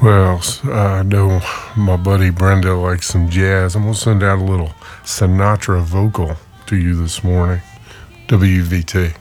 Well, I know my buddy Brenda likes some jazz. I'm going to send out a little Sinatra vocal to you this morning. WVT.